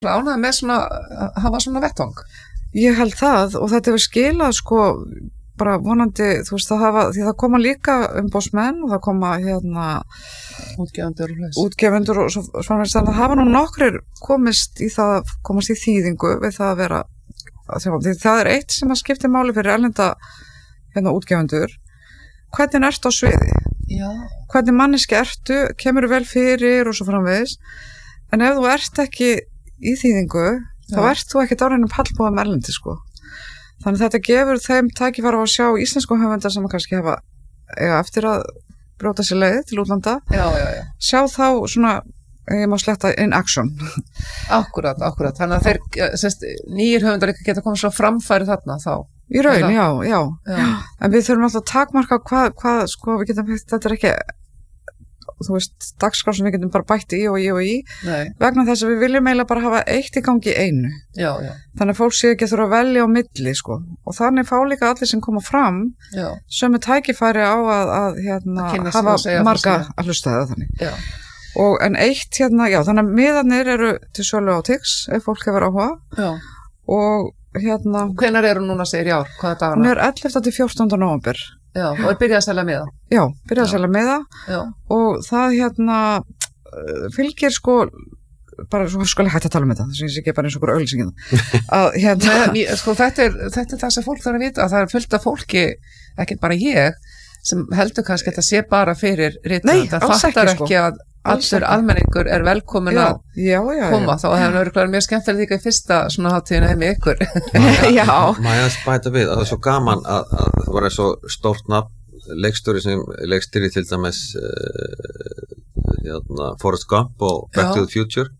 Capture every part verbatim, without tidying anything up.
ánægð með svona að hafa svona vettvang. Ég held það og þetta hefur skilað sko bara vonandi, þú veist, það hafa, því það koma líka umboðsmenn og það koma hérna útgefendur og hlust. Útgefendur og svo svona þannig að hafa nú nokkrir komist í það, komast í þýðingu við það að vera, því það er eitt sem að skipti máli fyrir erlenda hérna útgefendur, hvernig ertu á sviði? Já. Hvernig manneski ertu, kemur vel fyrir og svo framvegis, en ef þú ert ekki í þýðingu, Já. Þá ert þú ekki dárinu pallbúðum erlendi sko. Þannig þetta gefur þeim tækifæri á að sjá íslensku höfundar sem kannski hafa eiga eftir að brjóta sér leið til útlanda. Já, já, já. Sjá þá svona, ég má sletta in action. Akkurat, akkurat. Þannig að þeir, sérst, nýjir höfundar ekki geta komið svo framfæri þarna þá. Í raun, já, já, já. En við þurfum alltaf að takmarka hvað, hvað, sko, við getum, þetta er ekki, þú veist, dagskrá sem við getum bara bætt í og í og í. Nei. Vegna þess að við viljum eiginlega bara hafa eitt í gangi einu. Já, já. Þannig að fólk sé ekki að þurfa að velja á milli, sko. Og þannig fá líka allir sem koma fram, já. Sömu tækifæri á að, að hérna, að hafa marga að hlusta það þannig. Já. Og en eitt, hérna, já, þannig að miðarnir eru til sölu á Tix, ef fólk hefur áhuga. Já. Og hérna. Hvenær eru núna segir í ár? Hvaða dagana? Hún er ellefta til fjórtánda nóvember. Já, og er byrjað að selja miða. Já, byrjað að selja miða. Já. Og það hérna fylgir sko bara svo skal ég hætta að tala um þetta, þess að ég sé ekki bara eins og okkur auglýsingina. Að hérna Nei, sko þetta er þetta er það sem fólk þarf að vita, að það er fullt af fólki, ekki bara ég, sem heldur kannski að þetta sé bara fyrir rithöfund, það fattar ekki, sko. Að allur almenningur er velkomin já, að já, já, koma, þá hefur örgulega mjög skemmtilegt líka í fyrsta svona hátíðina með ykkur. Já. Maður að spæta við, að það er svo gaman að, að það var eins og stórt nafn, leikstjóri sem leikstýri til dæmis uh, hérna, Forrest Gump og Back já. To the Future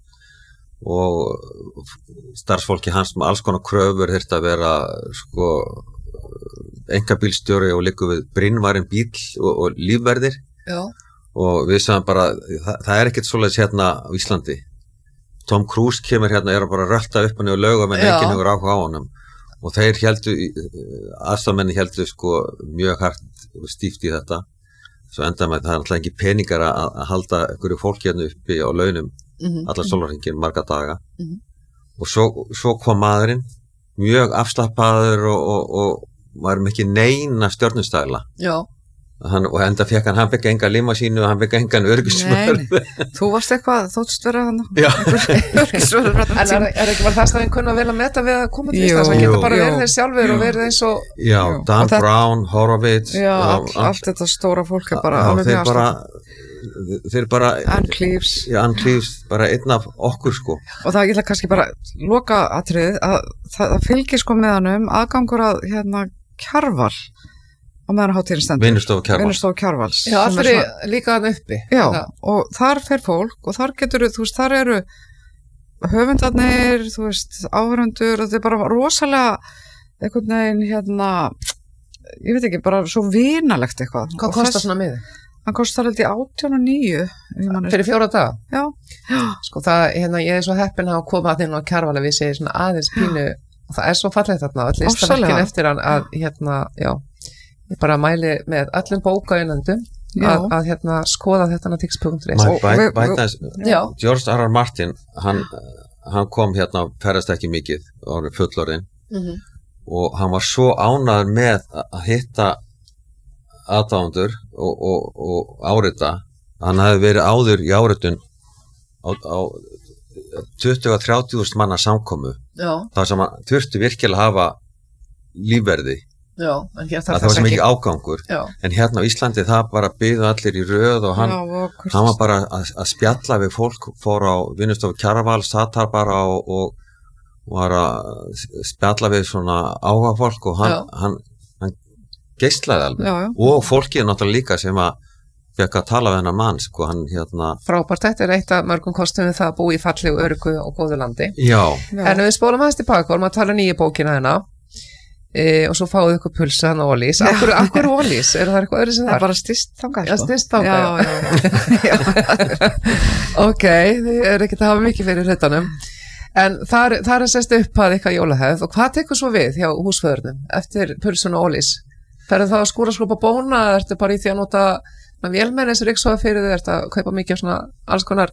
og starfsfólki hans með alls konar kröfur þurfti að vera sko einkabílstjóri og liggur við brinnvarinn bíl og, og lífverðir. Já. Og við sagðum bara, það, það er ekkert svoleiðis hérna á Íslandi. Tom Cruise kemur hérna, er bara að rölta upp hann og lauga menn enginn hefur áhuga á honum. Og þeir heldu, aðstæðmenni heldu sko mjög hart stíft í þetta. Svo enda með það er alltaf ekki peningar að, að halda einhverju fólki hérna uppi á launum mm-hmm. allar sólarhringinn marga daga. Mm-hmm. Og svo, svo kom maðurinn, mjög afslappaður og, og, og var með ekki neina stjörnustæla. Já. Hann, og enda fekk hann, hann fekk enga límasínu og hann fekk engan öryggisvörð. Nei, þú varst eitthvað þóttst vera hann öryggisvörður. En er, er ekki var það staðinn kunna vel að meta við að koma til þess að það geta bara verið þeir sjálfur og verið eins og Já, Dan og Brown, Horowitz Já, all, allt þetta stóra fólk er bara já, þeir bara þeir bara Ann Cleeves Já, Ann Cleeves, bara einn af okkur sko. Og það er ekki kannski bara loka atrið að það, það fylgir sko með hannum aðgangur að hérna Kjarval á meðan hátíðin stendur. Vinnustofu Kjarvals. Vinnustofu Kjarvals. Já, allir svona, líka hann uppi. Já, ja. Og þar fer fólk og þar getur, þú veist, þar eru höfundarnir, þú veist, áhörendur og þetta er bara rosalega einhvern veginn hérna, ég veit ekki, bara svo vinalegt eitthvað. Hvað kostar svona miði? Hann kostar held í átján og níu. Fyrir fjóra daga? Já. Já. Sko það, hérna, ég er svo heppin að koma að þinn á Kjarval að við segir svona aðeins pínu, og það er svo fallegt þarna, allir listaverkin eftir hann að, hérna, já. Ég bara mæli með öllum bókaunendum að, að hérna skoða þetta á tix punktur is. George R. R. Martin, hann, hann kom hérna og ferðast ekki mikið á fullorðin mm-hmm. og hann var svo ánægður með að hitta aðdáendur og, og, og árita. Hann hefði verið áður í áritun á, á tuttugu til þrjátíu þúsund manna samkomu. Já. Það sem hann þurfti virkilega að hafa lífverði. Já, en hér það var sem ekki ágangur já. En hérna á Íslandi það bara byðu allir í röð og hann, já, og hann var bara að, að spjalla við fólk, fór á vinnustofu Kjarvals, satt þar bara og, og var að spjalla við svona áhuga fólk og hann, hann, hann geislaði alveg já, já. Og fólkið náttúrulega líka sem að fekk að tala við hennar mann sko, hann hérna Frábært, þetta er eitt af mörgum kostum við það að búa í falli og öruggu og góðu landi já. Já. En við spólum aðeins tilbaka, vorum að tala nýja bókina hennar E, og svo fáðu ykkur pulsan og ólís akkur, akkur ólís, er það eitthvað öðru sem það er bara styrst þangað já, styrst þangað já, já. Ok, þið er ekki að hafa mikið fyrir hlutanum en það er að sérst upp að eitthvað jólahefð og hvað tekur svo við hjá húsföðurnum eftir pulsun og ólís ferðu það að skúra skrópa bóna eða ertu bara í því að nota vélmenni sem ríksóða fyrir þið, ertu að kaupa mikið svona alls konar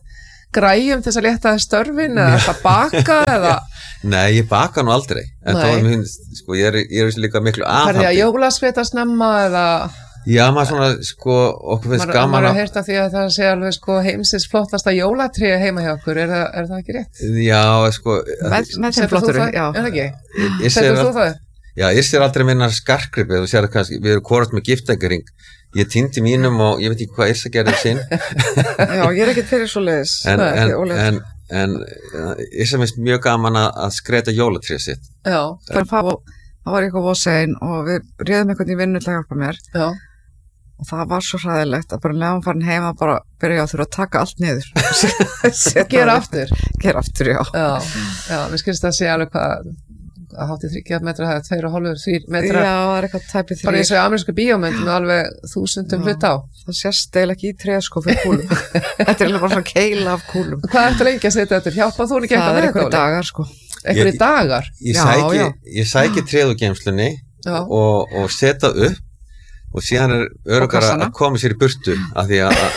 græjum til þess að létta þér störfin eða það baka eða Nei, ég baka nú aldrei en þá er mér, sko, ég er, ég er líka miklu aðhaldi. Færði að jólasveita snemma eða Já, maður svona, sko, okkur finnst gaman maður að heyrta því að það sé alveg sko heimsins flottasta jólatré heima hjá okkur, er það, er það ekki rétt? Já, sko Með, með þeim flottur, já Er það ekki? Setur þú það? Já, ég sér aldrei minna skarkripið og sér kannski, við erum hvort með giftækjaring ég týndi mínum og ég veit ekki hvað Yrsa gerði sinn Já, ég er ekkert fyrir svo leiðis En, en, en, en Yrsa finnst mjög gaman að skreita jólatré sitt Já, það var eitthvað vosein og við réðum einhvern í vinnu til að hjálpa mér Já og það var svo hræðilegt að bara leðum farin heim að bara byrja að þurfa að taka allt niður Gera aftur Gera aftur, já Já, já mér skilst að sé alveg hvað að hátti þriggja metra, það er tveir og hálfur, þrír metra Já, það er eitthvað tæpið þrír Bara eins og í amerísku bíómynd með alveg þúsundum hlut á Það sést eiginlega ekki í tré sko fyrir kúlum Þetta er alveg bara svona keila af kúlum Hvað ertu lengi að setja þetta? Hjálpað þú ekki Það er eitthvað dagar sko Eitthvað dagar? Ég sæki, ég sæki tréð úr geymslunni og, og setja upp og síðan er öruggara að koma sér í burtu af því að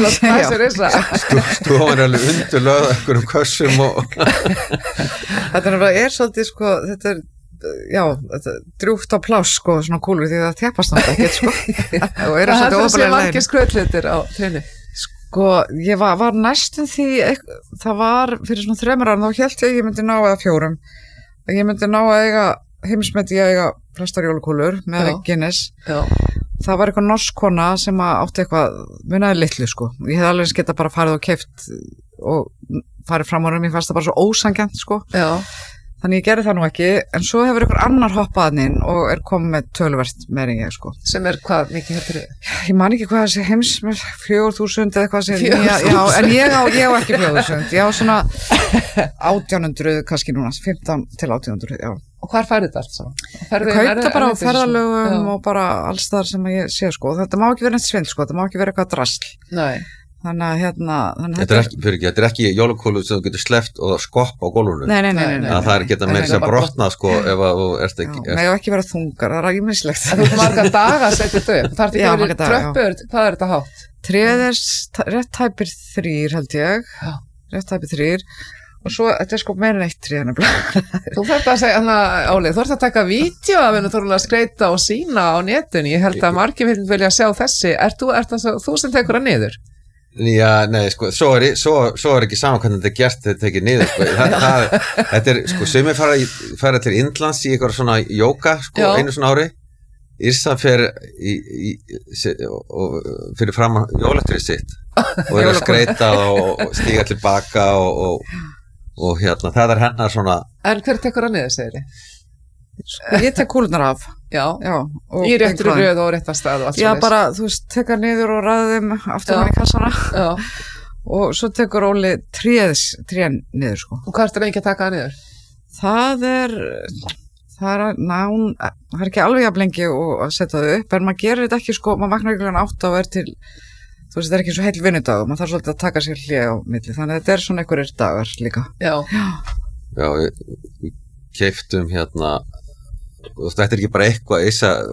stofan er alveg undir lögða einhverjum kössum og Þetta er, er svolítið sko þetta er, já, þetta er drjúgt á pláss sko, svona kúlur því það teppast náttúrulega ekkert sko og er það heldur að sé margir skröldlitir á trénu Sko, ég var, var næstum því það var fyrir svona þremur árum þá hélt ég ég myndi ná að fjórum ég myndi ná að eiga heimsmeti að eiga flestar jólakúlur með Guinness Já Það var eitthvað norsk kona sem átti eitthvað, munaði litlu sko. Ég hef alveg geta bara farið og keypt og farið fram á mér fannst það bara svo ósanngjarnt sko. Já. Þannig ég gerði það nú ekki, en svo hefur einhver annar hoppað inn og er komið með töluvert meir en ég sko. Sem er hvað mikið heldur þið? Ég man ekki hvað þessi heims með fjögur þúsund eða eitthvað sem, já, já, en ég á, ég á ekki fjögur þúsund, ég á svona átján hundruð kannski núna, fimmtán til átján hundruð, já. Og hvar færði þetta allt saman? Ég kaupta bara á ferðalögum og bara alls þar sem ég sé sko, þetta má ekki vera neitt svindl sko, þetta má ekki vera eitthvað drasl. Nei. Þannig að hérna þannig þetta er ekki, fyrir ekki, þetta er ekki jólakúlu sem þú getur sleppt og skopp á gólfinu nei, nei, nei, nei, nei, nei. það er geta með þess að brotna sko ef að þú ert ekki já, nei, og ekki vera þungar, það er ekki mislegt þú ert marga daga að setja þetta upp það er ekki verið tröppur, hvað er þetta hátt? Tréð er rétt tæpir þrýr held ég já. rétt tæpir þrýr og svo, þetta er sko meira en eitt tréð þú þarft að segja, hana Óli þú þarft að taka vídeo af hennu þú að skreita og sína á netinu, ég held að margir vilja sjá þessi, ert þú, ert það, þú sem tekur það niður? Já, nei, sko, svo er, svo, svo er ekki saman hvernig þetta er gert þetta tekið niður, sko, það, það, þetta er, sko, sumir fara, fara til Indlands í eitthvað svona jóka, sko, Já. einu svona ári, Yrsa fer í, í, í og fyrir fram jólatrið sitt og er að skreita og, og stíga tilbaka og, og, og hérna, það er hennar svona. En hver tekur það niður, segir þið? Sko, ég tek kúlunar af já, já í réttri röð og réttar stað og já, bara, þú veist, tekar niður og ræði þeim aftur hann í kassana já. Og svo tekur Óli tréðs trén niður, sko. Og hvað er þetta lengi að taka það niður? Það er það er, nán, það er ekki alveg jafn lengi að setja það upp, en maður gerir þetta ekki, sko, maður vaknar ekki átt og er til þú veist, þetta er ekki svo heil vinnudag maður þarf svolítið að taka sér hlé á milli þannig að þetta er svona einhverjir dagar líka já, já, já við keyptum hérna þetta er ekki bara eitthvað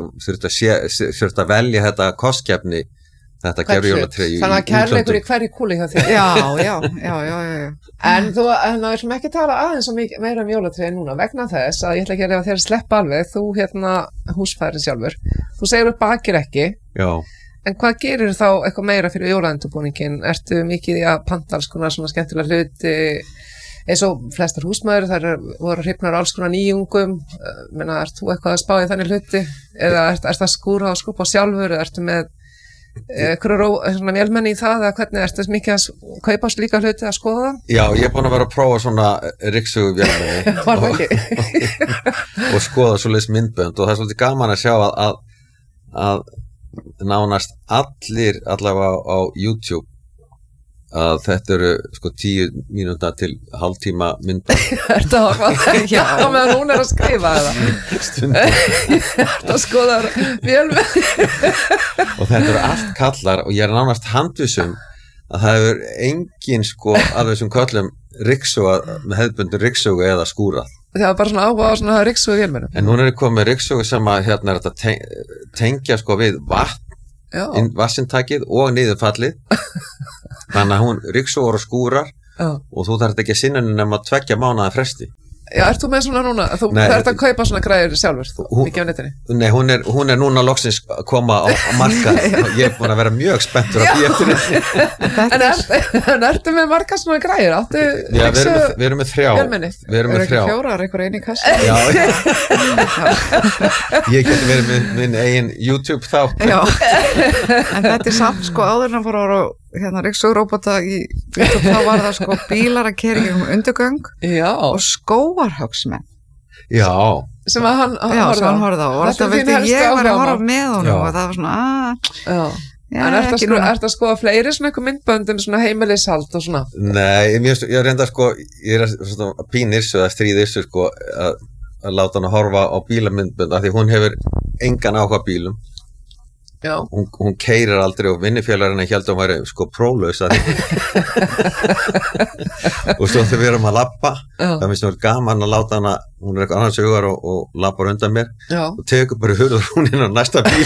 þurft að velja þetta kostkefni þetta gerur jólatré þannig að kærleikur í hverju kúli hjá þér já, já, já, já, já. en þú, en það er sem ekki tala aðeins mikið, meira um jólatré núna vegna þess að ég ætla ekki að þér sleppa alveg þú hérna húsfæri sjálfur þú segir upp bakir ekki já. En hvað gerir þá eitthvað meira fyrir jólaendubúningin ertu mikið í að panta alls konar svona skemmtilega hluti eins og flestar húsmæður, þær voru hrifnar alls konar nýjungum, menna, ert þú eitthvað að spá í þannig hluti, eða ert, ert að skúra og skúpa sjálfur, eða ertu með eitthvað svona vélmenni í það, eða hvernig ertu mikið að kaupa líka hluti að skoða það? Já, ég er búin að vera að prófa svona ryksugu vélmenni og, og, og skoða svoleiðis myndbönd og það er svolítið gaman að sjá að, að, að nánast allir allavega á, á YouTube að þetta eru sko tíu mínúta til hálftíma myndband. Ertu að hafa já, meðan hún er að skrifa það. Stundum. Ertu að skoða vélmenni. Og þetta eru allt kallar og ég er nánast handvissum að það hefur engin sko af þessum kallum ryksuga með hefðbundin ryksugu eða skúra. Það var bara svona áhuga á svona ryksugu vélmennum. En núna er komið ryksugu sem að hérna er þetta tengja sko við vatn vatnsintakið og niðurfallið þannig að hún ryksugur og skúrar Já. Og þú þarf ekki að sinna henni nema tveggja mánaða fresti. Já, ert þú með svona núna, þú þarf að kaupa svona græður sjálfur, þú, ekki á netinu? Nei, hún er, hún er núna loksins að koma á, á markað, ég er búin að vera mjög spenntur að býja eftir henni. En, er, en ertu með markað svona græður? Áttu, Já, við erum, með, við erum með þrjá. Við erum með þrjá. Er ekki fjórar, einhver eini kassa? Já, ég geti verið með minn eigin YouTube þá. Já, en þetta er samt sko áður en að fóra á hérna Ríksuróbota í YouTube, þá var það sko bílar að keyra í gegnum undirgöng Já. og skógarhögsmenn Já sem að hann horfði á og alltaf vildi ég var að horfa með honum og það var svona aaa En ertu að, sko, er að skoða fleiri svona eitthvað myndböndum svona heimilishald og svona? Nei, ég, ég reynda sko ég er svona pínirsu eða stríðirsu sko að, að láta hann að horfa á bílamyndbönd af því hún hefur engan áhuga bílum Já. Hún, hún keyrir aldrei og vinnufélagarinn held að hún væri sko prólaus og svo þegar við erum að labba það finnst mér gaman að láta hana hún er eitthvað annars hugar og, og labbar undan mér Já. Og tekur bara hurður hún inn á næsta bíl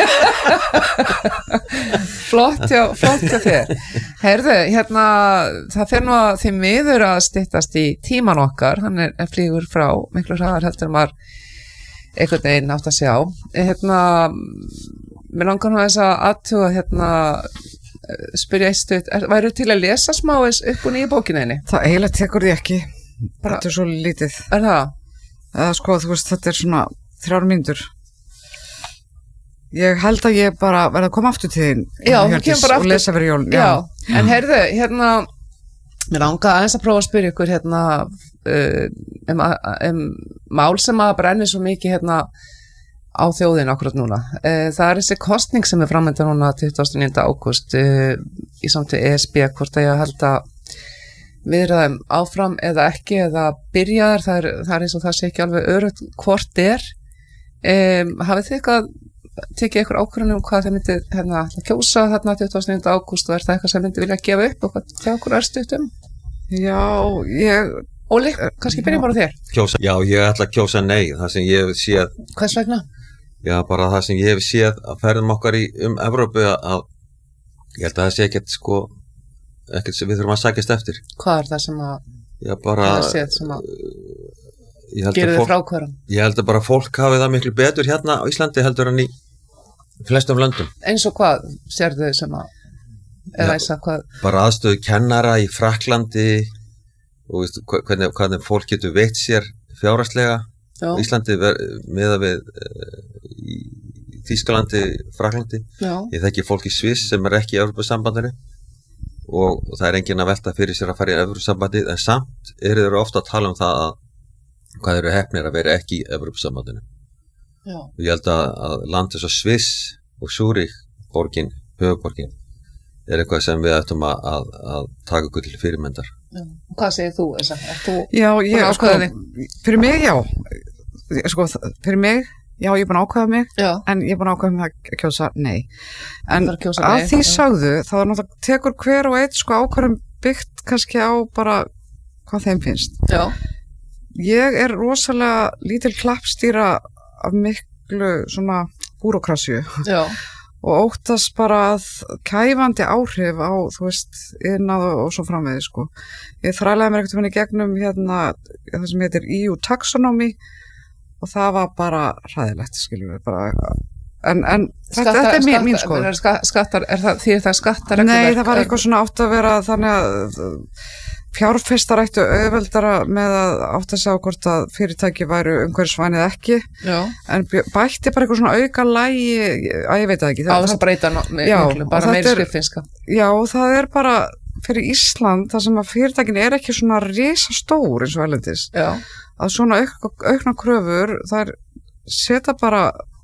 Flott hjá, flott hjá þér Heyrðu, hérna það fer nú að því miður að styttast í tíman okkar, hann er, er flýgur frá miklu hraðar heldur maður einhvern veginn átt að sjá hérna Mér langar nú þess að aðtuga hérna spyrja eitt stutt, væru til að lesa smá upp og nýja bókinni? Það eiginlega tekur því ekki, bara, þetta er svo lítið. Er það? Eða sko, þú veist, þetta er svona þrjár mínútur. Ég held að ég bara verði að koma aftur til þín Já, hún kemur bara aftur. Og lesa fyrir jólun. Já, Já. En heyrðu, hérna, mér langar aðeins að prófa að spyrja ykkur hérna um, um mál sem að brenni svo mikið hérna á þjóðin akkurat núna. Það er þessi kostning sem er framöndan núna tuttugasta og níunda ágúst í samtíð E S B hvort að ég held að viðraðum áfram eða ekki eða byrjaðar, það er, það er eins og það sé ekki alveg örugt hvort er. Um, hafið þið eitthvað tekið ykkur ákvörðun um hvað þið myndið hérna, kjósa þarna tuttugasta og níunda ágúst og er það eitthvað sem myndið vilja gefa upp og hvað þegar okkur er stutt um? Já, ég... Óli, kannski byrjum bara þér. Kjósa, já, ég ætla að kjósa nei, það sem ég hef séð. Hvers vegna? Já, bara það sem ég hef séð að ferðum okkar í um Evrópu að ég held að það sé ekkert sko ekkert sem við þurfum að sækjast eftir. Hvað er það sem að Já, bara það séð sem að gerir þið frákværum? Ég held að bara fólk hafi það miklu betur hérna á Íslandi heldur en í flestum löndum. Eins og hvað sérðu þið sem að eða þess að hvað? Bara aðstöðu kennara í Frakklandi og veist, hvernig, hvernig fólk getur veitt sér fjárhagslega Já. Íslandi meða við uh, í Þýskalandi, Frakklandi Já. Ég þekki fólk í Sviss sem er ekki í Evrópusambandinu og, og það er enginn að velta fyrir sér að fara í Evrópusambandið en samt eru þeir ofta að tala um það að hvað eru hefnir að vera ekki í Evrópusambandinu og ég held að, að land eins og Sviss og Zúrich borgin, höfuborgin er eitthvað sem við ættum að, að, að taka okkur til fyrirmyndar Já. Hvað segir þú, Elsa? Þú já, ég, sko, fyrir mig, já sko, fyrir mig, já, ég er búin að ákveða mig já. En ég er búin að ákveða mig að kjósa nei en kjósa að nei, því já. Sagðu, þá er náttúrulega tekur hver og eitt sko ákveðum byggt kannski á bara hvað þeim finnst já. Ég er rosalega lítil klappstýra af miklu svona búrókrasju já og óttast bara að kæfandi áhrif á, þú veist, innað og, og svo framvegis, sko. Ég þrælaði mér ekkert í gegnum hérna, það sem heitir E U Taxonomy og það var bara hræðilegt, skiljum við, bara, en, en Skattar, þetta, þetta er mín, mín skoð. Er skattar, er það, því það skattar Nei, það var eitthvað svona átt að vera þannig að fjárfestar ættu auðveldara með að átt að sjá hvort að fyrirtæki væru umhverfisvæn eða ekki já. En bætti bara eitthvað svona auka lægi að ég veit það ekki á þess að breyta no, já, miklu, bara meiri skriffinska Já, það er bara fyrir Ísland það sem að fyrirtækin er ekki svona risastór eins og erlendis já. Að svona auk, aukna kröfur það er setja bara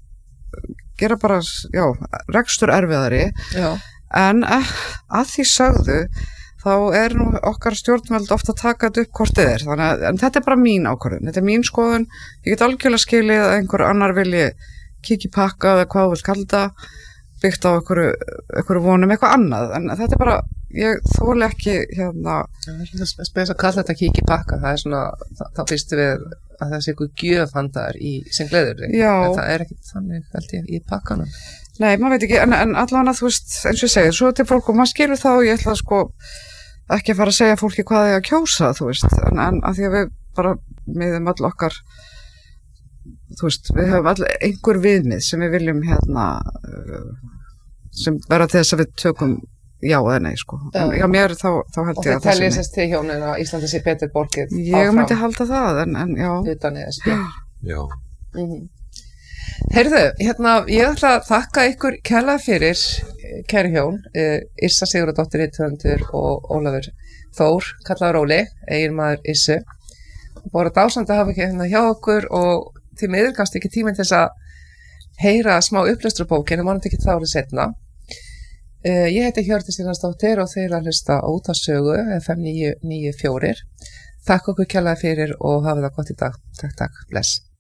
gera bara, já, rekstur erfiðari já. En að, að því sögðu þá er nú okkar stjórnvöld ofta að taka þetta upp hvort þið er, þannig að en þetta er bara mín ákvörðun, þetta er mín skoðun, ég get algjörlega skilið að einhver annar vilji kiki pakka eða hvað þú vilt kalla það, byggt á einhverju, einhverju vonum eitthvað annað, en þetta er bara, ég þóli ekki hérna. Það er spes að kalla þetta kiki pakka, það er svona, þá fyrstu við að það sé eitthvað gjöfhandar í sem gleður þig, en það er ekki þannig held ég í pakkanum. Nei, maður veit ekki, en, en allan að þú veist, eins og ég segir, svo til fólk og maður skilur þá og ég ætla að sko, ekki að fara að segja fólki hvað þið að kjósa, þú veist, en, en að því að við bara miðum all okkar, þú veist, við höfum all einhver viðmið sem við viljum hérna, sem verða til þess að við tökum já eða nei, sko. En já, mér þá, þá held ég að það sem... Og þið teljið sérst til hjónin að Íslandi sé betur borgið áfram? Ég myndi halda það, en, en já. Utan eða spil. Já. Mm-hmm. Heyrðu, hérna, ég ætla að þakka ykkur kærlega fyrir, kæri hjón, Yrsa Sigurðardóttir rithöfundur og Ólafur Þór, kallaður Óli, eiginmaður Yrsu. Bara dásandi að hafa ekki hérna hjá okkur og því miður gafst ekki tíminn til þess að heyra smá upplesturabókin, en vonandi ekki þá árið setna. Uh, ég heiti Hjördís Einarsdóttir og þeir að hlusta á Útvarpssögu F M níu níu fjögur. Takk okkur kærlega fyrir og hafið það gott í dag. Takk, takk, bless.